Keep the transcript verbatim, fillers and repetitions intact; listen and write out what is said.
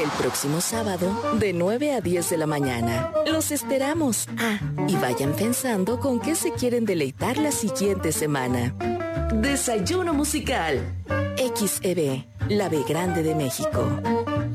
El próximo sábado, de nueve a diez de la mañana. Los esperamos. Ah, y vayan pensando con qué se quieren deleitar la siguiente semana. Desayuno musical. X E B, la B grande de México.